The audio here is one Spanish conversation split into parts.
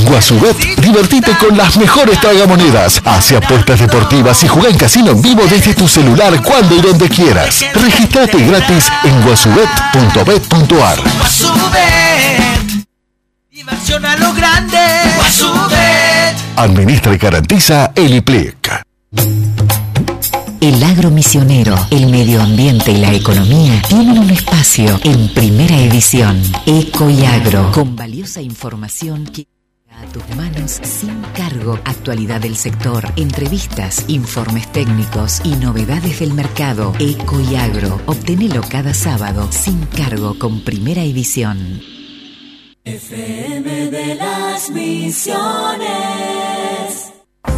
En Guasubet, divertite con las mejores tragamonedas. Hace apuestas deportivas y juega en casino en vivo desde tu celular cuando y donde quieras. Registrate gratis en guasubet.bet.ar. Guasubet, diversión a lo grande. Guasubet. Administra y garantiza el IPLEC. El agro misionero, el medio ambiente y la economía tienen un espacio en Primera Edición. Eco y Agro, con valiosa información que llega a tus manos sin cargo. Actualidad del sector, entrevistas, informes técnicos y novedades del mercado. Eco y Agro, obtenelo cada sábado sin cargo con Primera Edición. FM de las Misiones.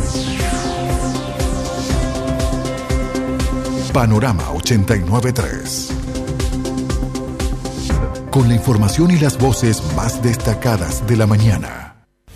Panorama 89.3. Con la información y las voces más destacadas de la mañana.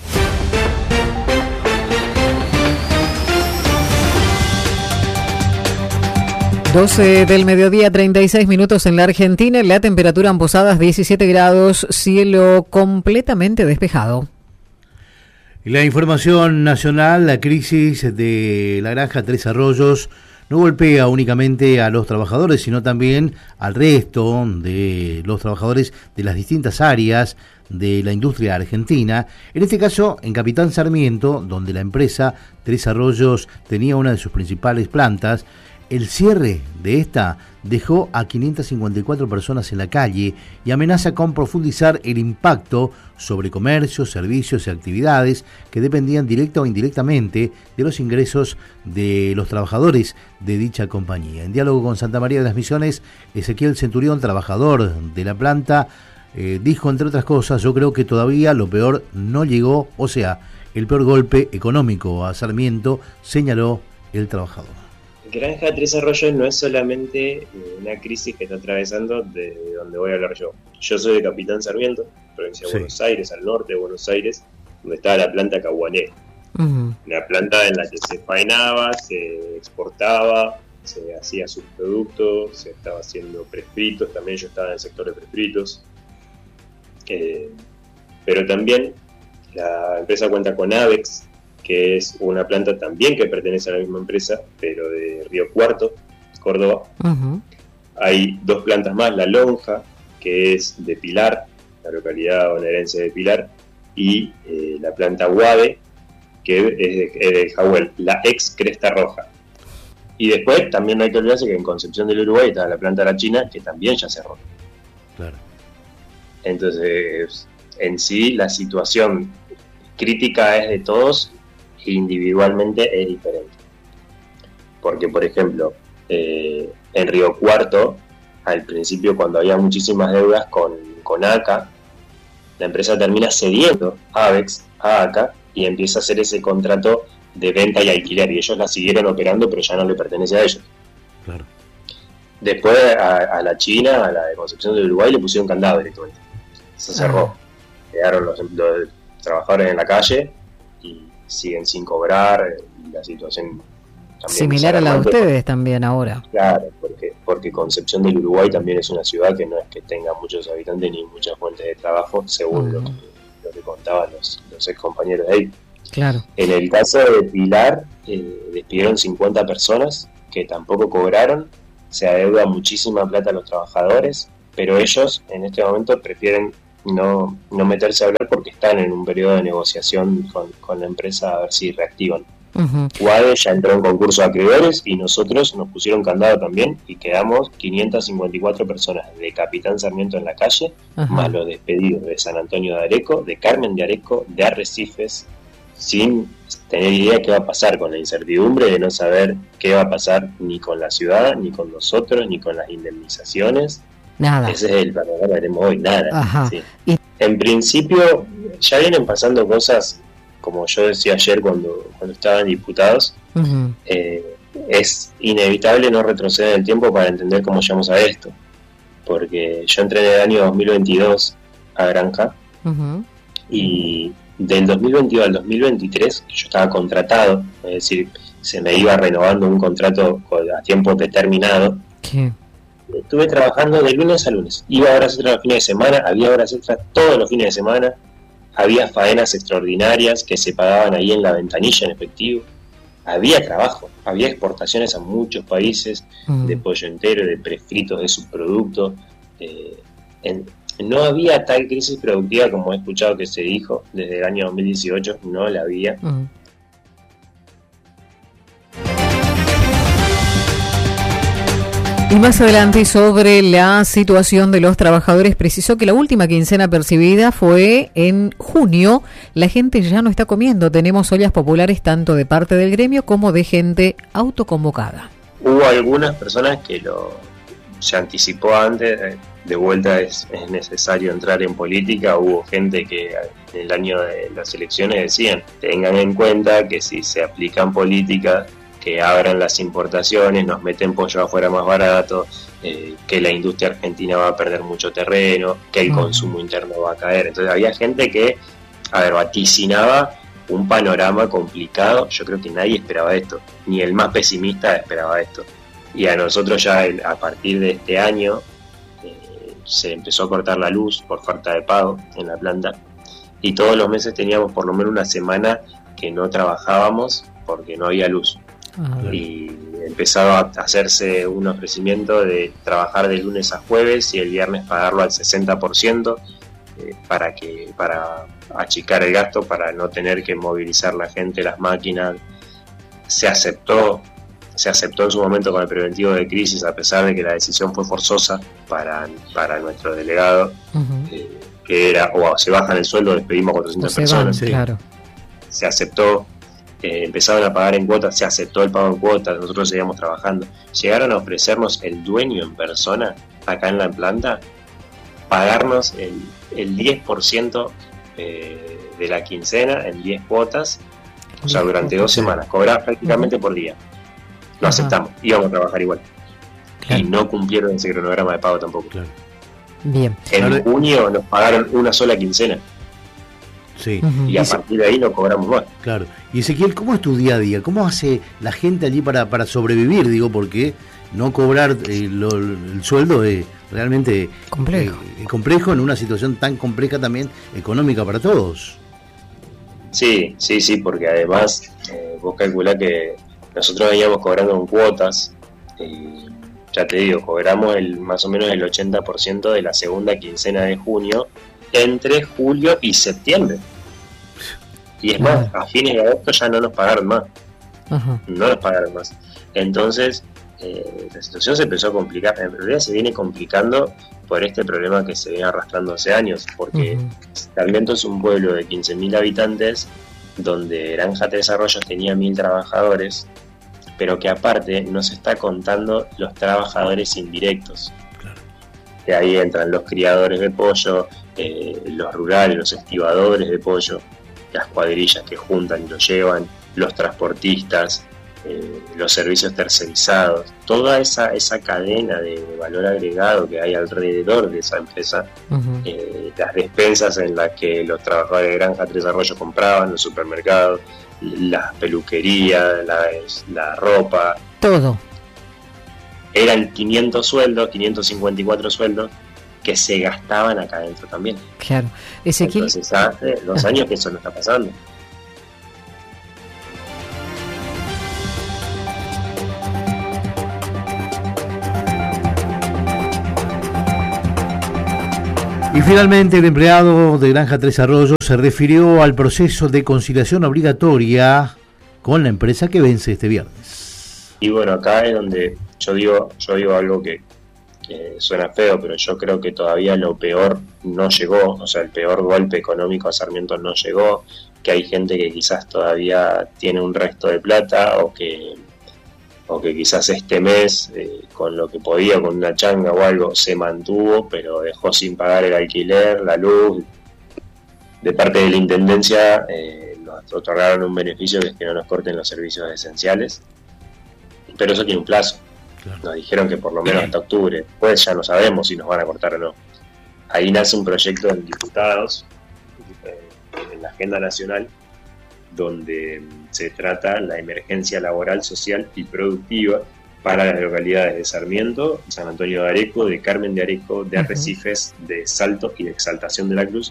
12 del mediodía, 36 minutos en la Argentina. La temperatura en Posadas 17 grados, cielo completamente despejado. La información nacional, la crisis de la granja Tres Arroyos no golpea únicamente a los trabajadores, sino también al resto de los trabajadores de las distintas áreas de la industria argentina. En este caso, en Capitán Sarmiento, donde la empresa Tres Arroyos tenía una de sus principales plantas, el cierre de esta dejó a 554 personas en la calle y amenaza con profundizar el impacto sobre comercios, servicios y actividades que dependían directa o indirectamente de los ingresos de los trabajadores de dicha compañía. En diálogo con Santa María de las Misiones, Ezequiel Centurión, trabajador de la planta, dijo, entre otras cosas: yo creo que todavía lo peor no llegó, o sea, el peor golpe económico a Sarmiento, señaló el trabajador. Granja Tres Arroyos no es solamente una crisis que está atravesando de donde voy a hablar yo. Yo soy de Capitán Sarmiento, provincia de Buenos Aires, al norte de Buenos Aires, donde estaba la planta Caguané. Una planta en la que se faenaba, se exportaba, se hacía sus productos, se estaba haciendo prefritos, también yo estaba en el sector de prefritos. Pero también la empresa cuenta con Avex, que es una planta también que pertenece a la misma empresa, pero de Río Cuarto, Córdoba. Hay dos plantas más, La Lonja, que es de Pilar, la localidad bonaerense de Pilar, y la planta Guave, que es de Jahuel, la ex Cresta Roja. Y después también no hay que olvidarse que en Concepción del Uruguay está la planta La China, que también ya cerró. Claro. Entonces, en sí, la situación crítica es de todos, individualmente es diferente. Porque, por ejemplo, en Río Cuarto, al principio, cuando había muchísimas deudas con ACA, la empresa termina cediendo Avex a ACA y empieza a hacer ese contrato de venta y alquiler, y ellos la siguieron operando, pero ya no le pertenece a ellos. Claro. Después a la China, a la de Concepción del Uruguay, le pusieron candado directamente. Se cerró. Quedaron los trabajadores en la calle y siguen sin cobrar, y la situación también similar a la de ustedes también ahora. Claro, porque Concepción del Uruguay también es una ciudad que no es que tenga muchos habitantes ni muchas fuentes de trabajo, según lo que contaban los ex compañeros de ahí. Claro. En el caso de Pilar, despidieron 50 personas que tampoco cobraron, se adeuda muchísima plata a los trabajadores, pero ellos en este momento prefieren no meterse a hablar porque están en un periodo de negociación con la empresa a ver si reactivan. UADE ya entró en concurso de acreedores y nosotros nos pusieron candado también y quedamos 554 personas de Capitán Sarmiento en la calle, más los despedidos de San Antonio de Areco, de Carmen de Areco, de Arrecifes, sin tener idea de qué va a pasar, con la incertidumbre de no saber qué va a pasar ni con la ciudad, ni con nosotros, ni con las indemnizaciones. Nada. Ese es el panorama que tenemos hoy, nada. Sí. En principio ya vienen pasando cosas, como yo decía ayer cuando estaban diputados, es inevitable no retroceder en el tiempo para entender cómo llegamos a esto, porque yo entré en el año 2022 a Granja, y del 2022 al 2023 yo estaba contratado, es decir, se me iba renovando un contrato a tiempo determinado. ¿Qué? Estuve trabajando de lunes a lunes, iba a horas extras los fines de semana, había horas extras todos los fines de semana, había faenas extraordinarias que se pagaban ahí en la ventanilla en efectivo, había trabajo, había exportaciones a muchos países de pollo entero, de prefritos, de subproductos. No había tal crisis productiva como he escuchado que se dijo desde el año 2018, no la había. Y más adelante, sobre la situación de los trabajadores, precisó que la última quincena percibida fue en junio. La gente ya no está comiendo. Tenemos ollas populares tanto de parte del gremio como de gente autoconvocada. Hubo algunas personas que se anticipó antes. De vuelta es necesario entrar en política. Hubo gente que en el año de las elecciones decían: tengan en cuenta que si se aplican políticas que abran las importaciones, nos meten pollo afuera más barato, que la industria argentina va a perder mucho terreno, que el consumo interno va a caer. Entonces había gente que, vaticinaba un panorama complicado. Yo creo que nadie esperaba esto, ni el más pesimista esperaba esto. Y a nosotros ya a partir de este año se empezó a cortar la luz por falta de pago en la planta, y todos los meses teníamos por lo menos una semana que no trabajábamos porque no había luz. Y empezaba a hacerse un ofrecimiento de trabajar de lunes a jueves y el viernes pagarlo al 60%, para achicar el gasto, para no tener que movilizar la gente, las máquinas. Se aceptó en su momento con el preventivo de crisis, a pesar de que la decisión fue forzosa para nuestro delegado, que era: o se bajan el sueldo, despedimos a 400 personas. Claro. Se aceptó. Empezaron a pagar en cuotas, se aceptó el pago en cuotas, nosotros seguíamos trabajando. Llegaron a ofrecernos el dueño en persona, acá en la planta, pagarnos el 10% de la quincena en 10 cuotas, o sea, durante 2 semanas, cobrar prácticamente por día. Lo aceptamos, íbamos a trabajar igual. Claro. Y no cumplieron ese cronograma de pago tampoco. Claro. Bien. En junio nos pagaron una sola quincena. Sí. Y a partir de ahí no cobramos más. Claro. Y Ezequiel, ¿cómo es tu día a día? ¿Cómo hace la gente allí para sobrevivir? Digo, porque no cobrar el sueldo es realmente complejo en una situación tan compleja también económica para todos. Sí, porque además vos calculás que nosotros veníamos cobrando en cuotas. Ya te digo, cobramos más o menos el 80% de la segunda quincena de junio entre julio y septiembre. Y es más, a fines de agosto ya no nos pagaron más. No nos pagaron más. Entonces, la situación se empezó a complicar. En realidad se viene complicando por este problema que se viene arrastrando hace años, porque Sarmiento es un pueblo de 15.000 habitantes, donde Granja Tres Arroyos tenía 1.000 trabajadores, pero que aparte no se está contando los trabajadores indirectos. Que ahí entran los criadores de pollo, los rurales, los estibadores de pollo, las cuadrillas que juntan y lo llevan, los transportistas, los servicios tercerizados, toda esa cadena de valor agregado que hay alrededor de esa empresa, las despensas en las que los trabajadores de Granja Tres Arroyos compraban, los supermercados, las peluquerías, la ropa, todo. Eran 554 sueldos que se gastaban acá adentro también. Claro. Ezequiel. Entonces hace 2 años que eso no está pasando. Y finalmente el empleado de Granja Tres Arroyos se refirió al proceso de conciliación obligatoria con la empresa que vence este viernes. Y bueno, acá es donde yo digo algo que suena feo, pero yo creo que todavía lo peor no llegó, o sea, el peor golpe económico a Sarmiento no llegó, que hay gente que quizás todavía tiene un resto de plata o que quizás este mes con lo que podía, con una changa o algo, se mantuvo, pero dejó sin pagar el alquiler, la luz. De parte de la Intendencia nos otorgaron un beneficio, que es que no nos corten los servicios esenciales, pero eso tiene un plazo. Claro. Nos dijeron que por lo menos hasta octubre, pues ya no sabemos si nos van a cortar o no. Ahí nace un proyecto en diputados, en la agenda nacional, donde se trata la emergencia laboral, social y productiva para las localidades de Sarmiento, San Antonio de Areco, de Carmen de Areco, de Arrecifes, de Salto y de Exaltación de la Cruz,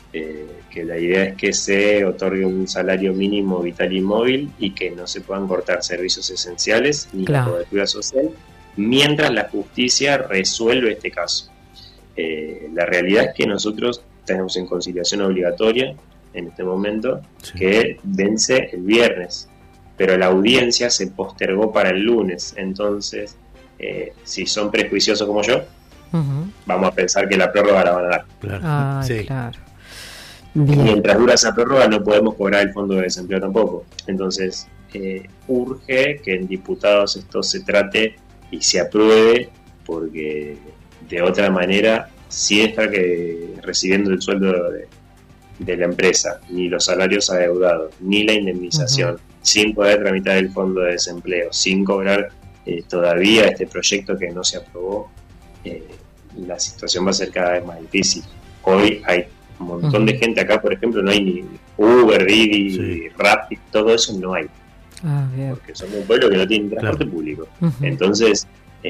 que la idea es que se otorgue un salario mínimo vital y móvil y que no se puedan cortar servicios esenciales ni la cobertura social mientras la justicia resuelve este caso. La realidad es que nosotros tenemos en conciliación obligatoria en este momento, que vence el viernes, pero la audiencia se postergó para el lunes. Entonces, si son prejuiciosos como yo, vamos a pensar que la prórroga la van a dar. Claro. Mientras dura esa prórroga no podemos cobrar el fondo de desempleo tampoco. Entonces, urge que en diputados esto se trate y se apruebe, porque de otra manera, sin estar recibiendo el sueldo de la empresa, ni los salarios adeudados, ni la indemnización, sin poder tramitar el fondo de desempleo, sin cobrar todavía este proyecto que no se aprobó, la situación va a ser cada vez más difícil. Hoy hay un montón de gente acá, por ejemplo, no hay ni Uber, Didi, Rappi, todo eso no hay. Porque somos un pueblo que no tiene transporte público. Entonces,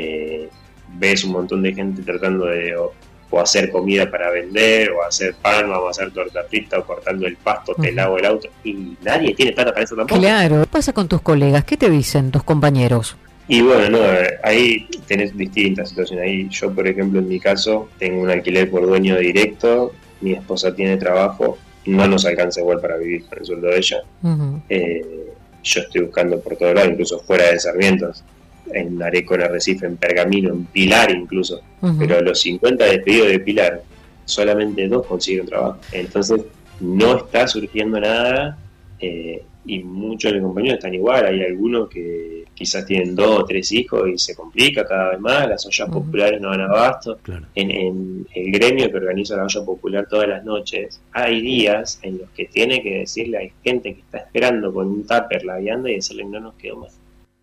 ves un montón de gente tratando de o hacer comida para vender, o hacer pan, o hacer torta frita, o cortando el pasto, te lavo el auto, y nadie tiene plata para eso tampoco. Claro, ¿qué pasa con tus colegas? ¿Qué te dicen tus compañeros? Y bueno, ahí tenés distintas situaciones. Ahí yo, por ejemplo, en mi caso, tengo un alquiler por dueño directo, mi esposa tiene trabajo, no nos alcanza igual para vivir con el sueldo de ella. Yo estoy buscando por todos lados, incluso fuera de Sarmiento, en Areco, en Arrecife, en Pergamino, en Pilar incluso, pero los 50 despedidos de Pilar, solamente 2 consiguieron trabajo. Entonces no está surgiendo nada, y muchos de mis compañeros están igual. Hay algunos que quizás tienen 2 o 3 hijos y se complica cada vez más, las ollas populares no dan abasto. En el gremio que organiza la olla popular todas las noches, hay días en los que tiene que decirle a gente que está esperando con un tupper la vianda y decirle no nos quedó más.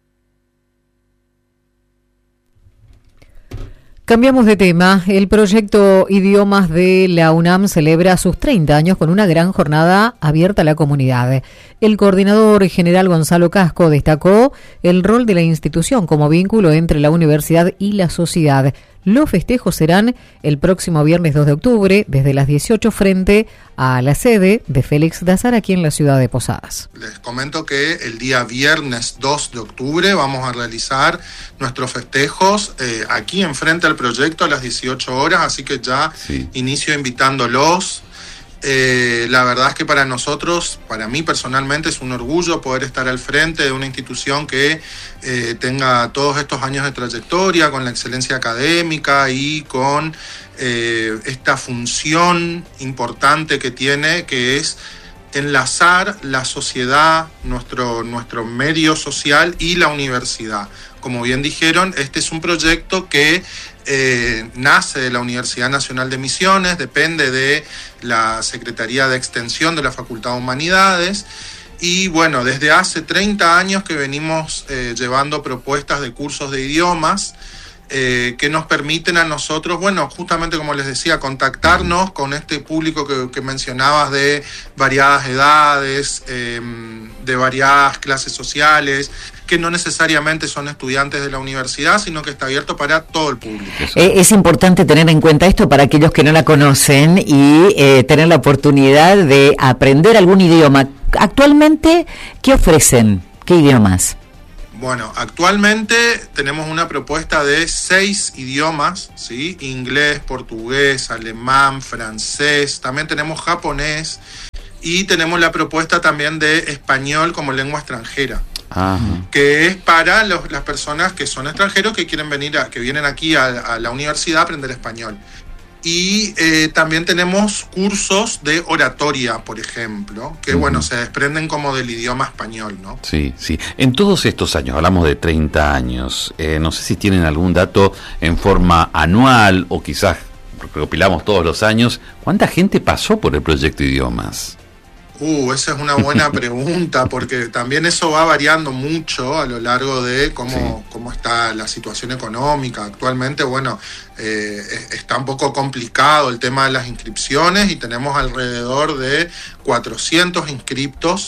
Cambiamos de tema. El proyecto Idiomas de la UNAM celebra sus 30 años con una gran jornada abierta a la comunidad. El coordinador general Gonzalo Casco destacó el rol de la institución como vínculo entre la universidad y la sociedad. Los festejos serán el próximo viernes 2 de octubre, desde las 18 frente a la sede de Félix Dassar, aquí en la ciudad de Posadas. Les comento que el día viernes 2 de octubre vamos a realizar nuestros festejos aquí enfrente al proyecto a las 18 horas, así que ya inicio invitándolos. La verdad es que para nosotros, para mí personalmente, es un orgullo poder estar al frente de una institución que tenga todos estos años de trayectoria, con la excelencia académica y con esta función importante que tiene, que es enlazar la sociedad, nuestro medio social y la universidad. Como bien dijeron, este es un proyecto que nace de la Universidad Nacional de Misiones, depende de la Secretaría de Extensión de la Facultad de Humanidades, y bueno, desde hace 30 años que venimos llevando propuestas de cursos de idiomas que nos permiten a nosotros, bueno, justamente como les decía, contactarnos con este público que mencionabas, de variadas edades, de variadas clases sociales, que no necesariamente son estudiantes de la universidad, sino que está abierto para todo el público. Es importante tener en cuenta esto para aquellos que no la conocen y tener la oportunidad de aprender algún idioma. Actualmente, ¿qué ofrecen? ¿Qué idiomas? Bueno, actualmente tenemos una propuesta de 6 idiomas, ¿sí? Inglés, portugués, alemán, francés, también tenemos japonés y tenemos la propuesta también de español como lengua extranjera. Que es para las personas que son extranjeros que quieren que vienen aquí a la universidad a aprender español. Y también tenemos cursos de oratoria, por ejemplo, que bueno, se desprenden como del idioma español, ¿no? Sí. En todos estos años, hablamos de 30 años, no sé si tienen algún dato en forma anual o quizás recopilamos todos los años, ¿cuánta gente pasó por el proyecto Idiomas? Esa es una buena pregunta, porque también eso va variando mucho a lo largo de cómo está la situación económica. Actualmente, bueno, está un poco complicado el tema de las inscripciones y tenemos alrededor de 400 inscriptos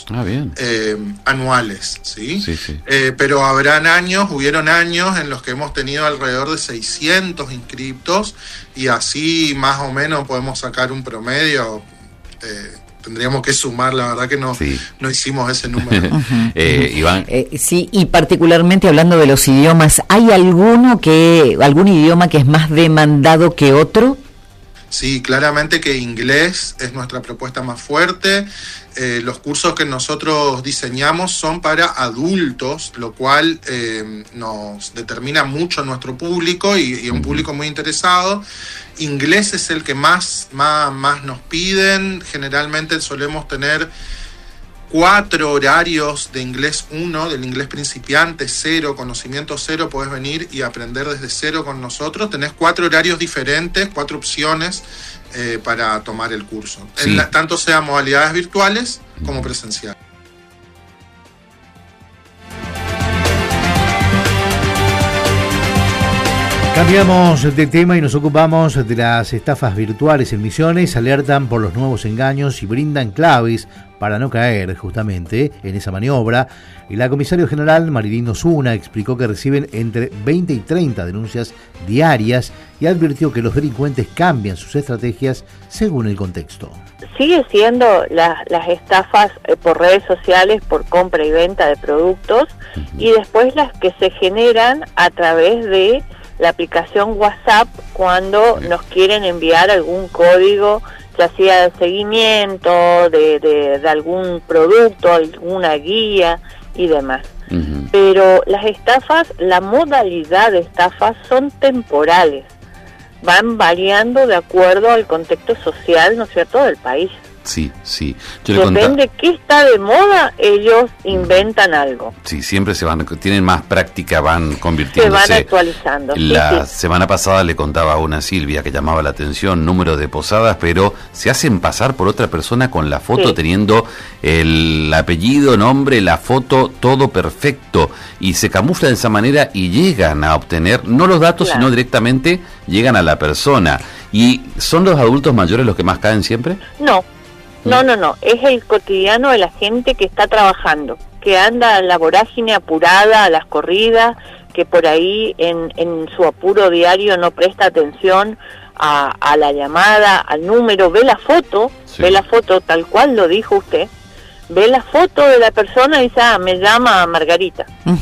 anuales, ¿sí? Pero hubieron años en los que hemos tenido alrededor de 600 inscriptos y así más o menos podemos sacar un promedio tendríamos que sumar, la verdad que no hicimos ese número. Iván. Sí, y particularmente hablando de los idiomas, ¿hay algún idioma que es más demandado que otro? Sí, claramente que inglés es nuestra propuesta más fuerte. Los cursos que nosotros diseñamos son para adultos, lo cual nos determina mucho nuestro público y un público muy interesado. Inglés es el que más nos piden. Generalmente solemos tener 4 horarios de inglés 1, del inglés principiante 0, conocimiento 0, podés venir y aprender desde 0 con nosotros. Tenés 4 horarios diferentes, 4 opciones para tomar el curso, sí. Tanto sean modalidades virtuales como presenciales. Cambiamos de tema y nos ocupamos de las estafas virtuales en Misiones. Alertan por los nuevos engaños y brindan claves para no caer justamente en esa maniobra. Y la comisaria general Marilyn Osuna explicó que reciben entre 20 y 30 denuncias diarias y advirtió que los delincuentes cambian sus estrategias según el contexto. Sigue siendo las estafas por redes sociales, por compra y venta de productos, y después las que se generan a través de la aplicación WhatsApp cuando nos quieren enviar algún código, ya sea de seguimiento, de algún producto, alguna guía y demás. Pero las estafas, la modalidad de estafas son temporales, van variando de acuerdo al contexto social, ¿no es cierto?, del país. Sí. Depende qué está de moda, ellos inventan algo. Sí, siempre tienen más práctica, van convirtiéndose. Se van actualizando. La semana pasada le contaba a una Silvia que llamaba la atención, número de posadas, pero se hacen pasar por otra persona con la foto, teniendo el apellido, nombre, la foto, todo perfecto, y se camufla de esa manera y llegan a obtener, no los datos, sino directamente llegan a la persona. ¿Y son los adultos mayores los que más caen siempre? No, es el cotidiano de la gente que está trabajando, que anda a la vorágine apurada, a las corridas, que por ahí en su apuro diario no presta atención a la llamada, al número, ve la foto tal cual lo dijo usted, ve la foto de la persona y dice, me llama Margarita,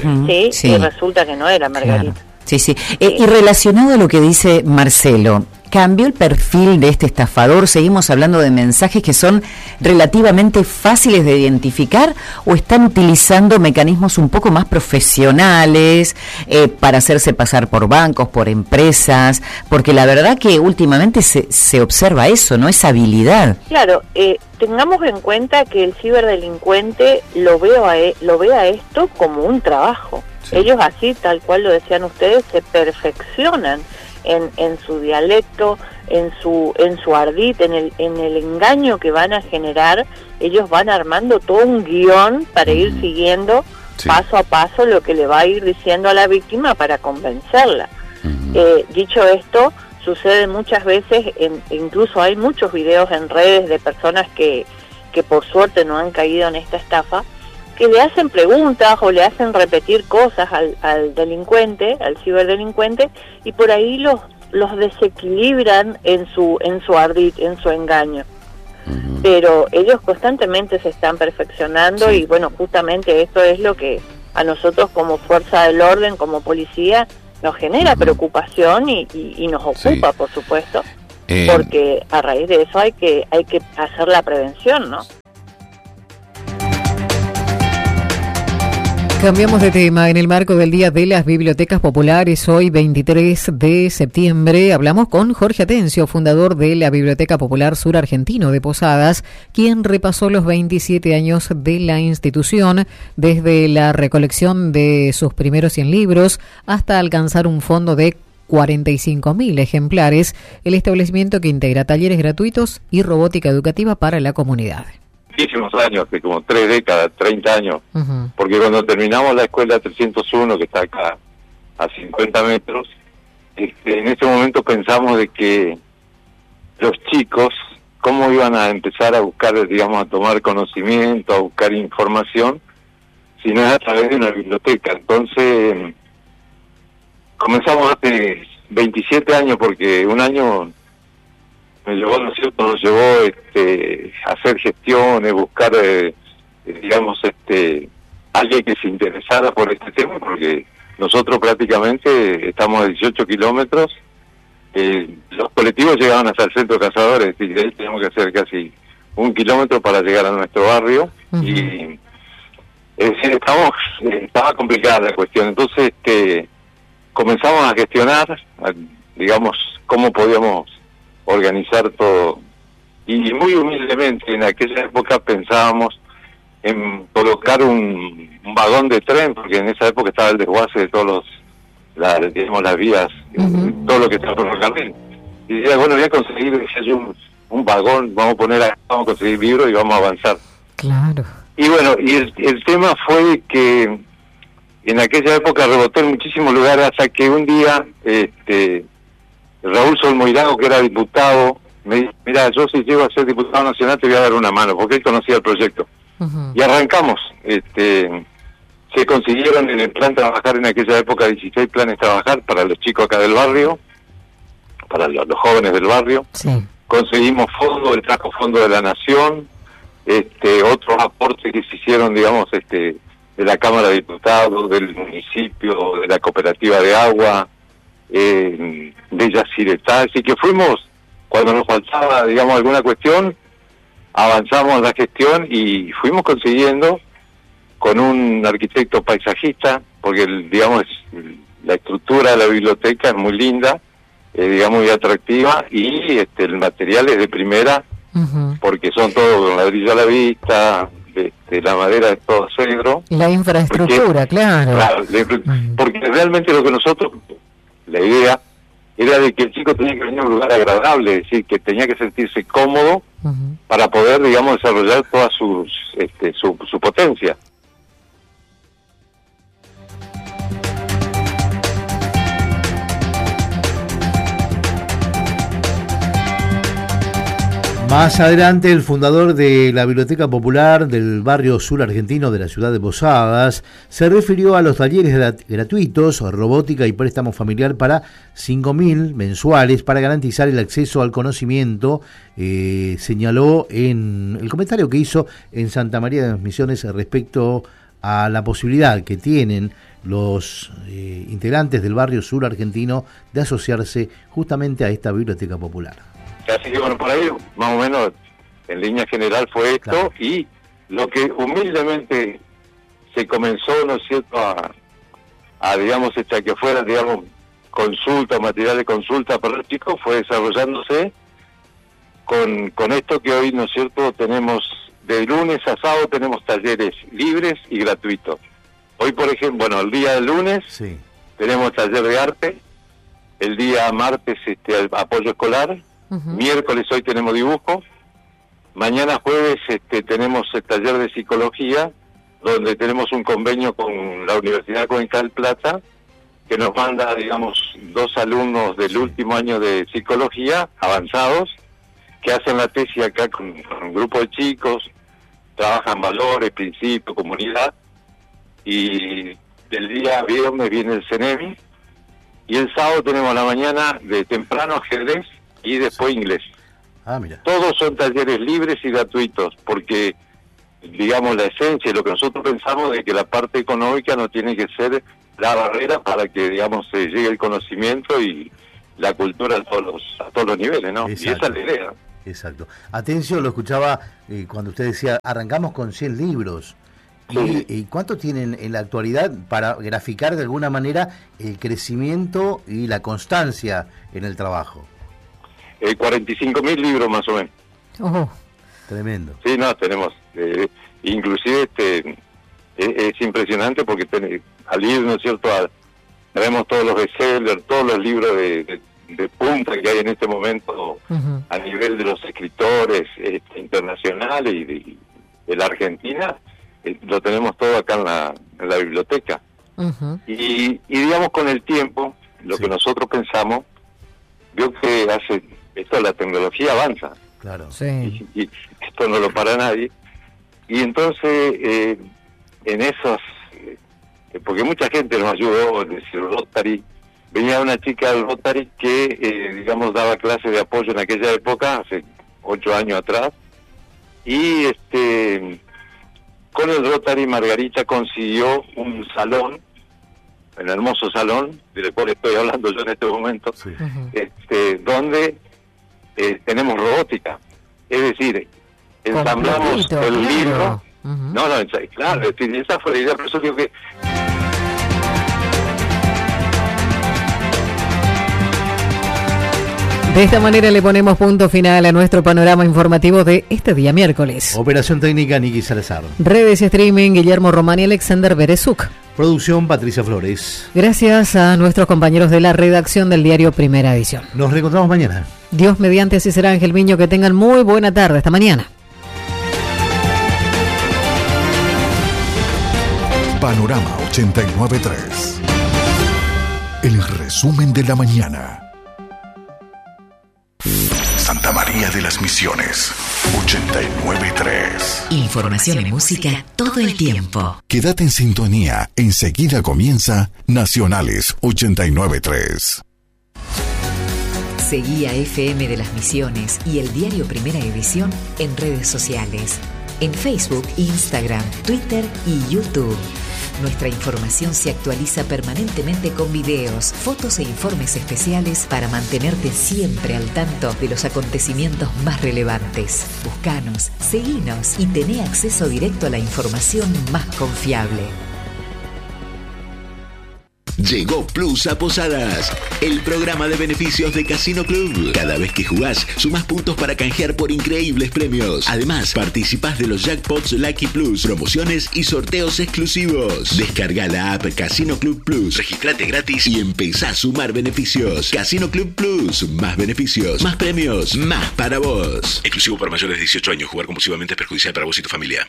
y resulta que no era Margarita. Claro. Sí. Y relacionado a lo que dice Marcelo, ¿cambió el perfil de este estafador? ¿Seguimos hablando de mensajes que son relativamente fáciles de identificar o están utilizando mecanismos un poco más profesionales para hacerse pasar por bancos, por empresas? Porque la verdad que últimamente se observa eso, ¿no? Esa habilidad. Claro, tengamos en cuenta que el ciberdelincuente lo ve a esto como un trabajo. Sí. Ellos así, tal cual lo decían ustedes, se perfeccionan en su dialecto, en su ardid, en el engaño que van a generar. Ellos van armando todo un guión para ir siguiendo paso a paso lo que le va a ir diciendo a la víctima para convencerla. Dicho esto, sucede muchas veces, incluso hay muchos videos en redes de personas que por suerte no han caído en esta estafa, que le hacen preguntas o le hacen repetir cosas al delincuente, al ciberdelincuente, y por ahí los desequilibran en su ardid, en su engaño. Pero ellos constantemente se están perfeccionando y bueno, justamente esto es lo que a nosotros como fuerza del orden, como policía, nos genera preocupación y nos ocupa, por supuesto, porque a raíz de eso hay que hacer la prevención, ¿no? Cambiamos de tema. En el marco del Día de las Bibliotecas Populares, hoy 23 de septiembre, hablamos con Jorge Atencio, fundador de la Biblioteca Popular Sur Argentino de Posadas, quien repasó los 27 años de la institución, desde la recolección de sus primeros 100 libros hasta alcanzar un fondo de 45.000 ejemplares, el establecimiento que integra talleres gratuitos y robótica educativa para la comunidad. Muchísimos años, que como 3 décadas, 30 años, porque cuando terminamos la escuela 301, que está acá a 50 metros, en ese momento pensamos de que los chicos, cómo iban a empezar a buscar, digamos, a tomar conocimiento, a buscar información, si no es a través de una biblioteca. Entonces, comenzamos hace 27 años, porque un año nos llevó a hacer gestiones, buscar, digamos, alguien que se interesara por este tema, porque nosotros prácticamente estamos a 18 kilómetros, los colectivos llegaban hasta el centro de Cazadores, y de ahí tenemos que hacer casi 1 kilómetro para llegar a nuestro barrio, y es decir, estaba complicada la cuestión. Entonces comenzamos a gestionar, digamos, cómo podíamos organizar todo, y muy humildemente en aquella época pensábamos en colocar un vagón de tren, porque en esa época estaba el desguace de todos las vías, todo lo que estaba por el ferrocarril. Y decía, bueno, voy a conseguir, decía yo, un vagón, vamos a conseguir libros y vamos a avanzar. Claro. Y bueno, y el tema fue que en aquella época rebotó en muchísimos lugares, hasta que un día Raúl Solmoirago, que era diputado, me dijo, mira, yo si llego a ser diputado nacional te voy a dar una mano, porque él conocía el proyecto. Y arrancamos. Se consiguieron en el plan Trabajar en aquella época 16 planes Trabajar para los chicos acá del barrio, para los jóvenes del barrio. Sí. Conseguimos fondos, él trajo fondo de la Nación, otros aportes que se hicieron, digamos, de la Cámara de Diputados, del municipio, de la cooperativa de agua, de Yacyretá. Así que fuimos, cuando nos faltaba, digamos, alguna cuestión, avanzamos en la gestión y fuimos consiguiendo con un arquitecto paisajista, porque digamos la estructura de la biblioteca es muy linda, digamos muy atractiva, y el material es de primera, porque son todos ladrillo a la vista, la madera es todo cedro. La infraestructura, claro. Porque realmente lo que nosotros, la idea era de que el chico tenía que venir a un lugar agradable, es decir, que tenía que sentirse cómodo para poder, digamos, desarrollar toda su potencia. Más adelante, el fundador de la Biblioteca Popular del barrio sur argentino de la ciudad de Posadas se refirió a los talleres gratuitos, robótica y préstamo familiar para 5.000 mensuales para garantizar el acceso al conocimiento. Señaló en el comentario que hizo en Santa María de las Misiones respecto a la posibilidad que tienen los integrantes del barrio sur argentino de asociarse justamente a esta Biblioteca Popular. Así que bueno, por ahí más o menos en línea general fue esto, claro. Y lo que humildemente se comenzó, ¿no es cierto?, a digamos, que fuera, digamos, consulta, material de consulta para los chicos, fue desarrollándose con esto que hoy, ¿no es cierto?, tenemos de lunes a sábado tenemos talleres libres y gratuitos. Hoy, por ejemplo, bueno, el día del lunes tenemos taller de arte, el día martes apoyo escolar, miércoles hoy tenemos dibujo, mañana jueves tenemos el taller de psicología, donde tenemos un convenio con la Universidad Cuenca Plata, que nos manda, digamos, 2 alumnos del último año de psicología avanzados, que hacen la tesis acá con un grupo de chicos, trabajan valores, principios, comunidad, y el día viernes viene el CENEMI, y el sábado tenemos a la mañana de temprano ajedrez y después inglés. Mira. Todos son talleres libres y gratuitos, porque, digamos, la esencia, lo que nosotros pensamos de que la parte económica no tiene que ser la barrera para que, digamos, se llegue el conocimiento y la cultura a todos los niveles, ¿no? Exacto. Y esa es la idea. Exacto. Atención, lo escuchaba cuando usted decía, arrancamos con 100 libros. Sí. ¿Y cuánto tienen en la actualidad para graficar de alguna manera el crecimiento y la constancia en el trabajo? 45.000 libros más o menos. Oh. Tremendo. Sí, no, tenemos, inclusive es impresionante porque al ir, ¿no es cierto?, tenemos todos los bestsellers, todos los libros de punta que hay en este momento a nivel de los escritores internacionales y de la Argentina, lo tenemos todo acá en la biblioteca. Y digamos, con el tiempo, lo que nosotros pensamos, veo que la tecnología avanza. Claro. Sí. Y esto no lo para nadie. Y entonces, en esos, porque mucha gente nos ayudó, es decir, Rotary, venía una chica del Rotary que, digamos, daba clases de apoyo en aquella época, hace 8 años atrás, y con el Rotary Margarita consiguió un salón, un hermoso salón, del cual estoy hablando yo en este momento, sí. Donde tenemos robótica, es decir, ensamblamos el libro. No, claro, es decir, esa fue la idea, por eso digo que... De esta manera le ponemos punto final a nuestro panorama informativo de este día miércoles. Operación técnica, Niki Salazar. Redes y streaming, Guillermo Román y Alexander Berezuk. Producción, Patricia Flores. Gracias a nuestros compañeros de la redacción del diario Primera Edición. Nos reencontramos mañana. Dios mediante, así será, Ángel Miño. Que tengan muy buena tarde. Hasta mañana. Panorama 89.3. El resumen de la mañana. Santa María de las Misiones 89.3. Información y música todo el tiempo. Quédate en sintonía. Enseguida comienza Nacionales 89.3. Seguí a FM de las Misiones y el diario Primera Edición en redes sociales. En Facebook, Instagram, Twitter y YouTube. Nuestra información se actualiza permanentemente con videos, fotos e informes especiales para mantenerte siempre al tanto de los acontecimientos más relevantes. Búscanos, seguinos y tené acceso directo a la información más confiable. Llegó Plus a Posadas, el programa de beneficios de Casino Club. Cada vez que jugás, sumás puntos para canjear por increíbles premios. Además, participás de los jackpots Lucky Plus, promociones y sorteos exclusivos. Descarga la app Casino Club Plus, registrate gratis y empezá a sumar beneficios. Casino Club Plus, más beneficios, más premios, más para vos. Exclusivo para mayores de 18 años. Jugar compulsivamente es perjudicial para vos y tu familia.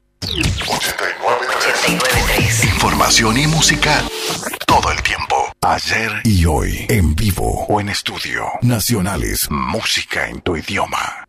89.3. Información y música todo el tiempo. Ayer y hoy, en vivo o en estudio. Nacionales, música en tu idioma.